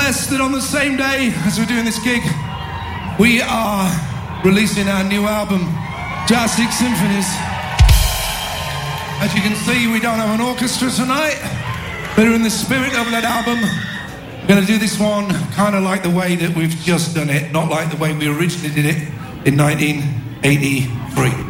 blessed that on the same day as we're doing this gig, we are releasing our new album, Jurassic Symphonies. As you can see, we don't have an orchestra tonight, but in the spirit of that album, we're going to do this one kind of like the way that we've just done it, not like the way we originally did it in 1983.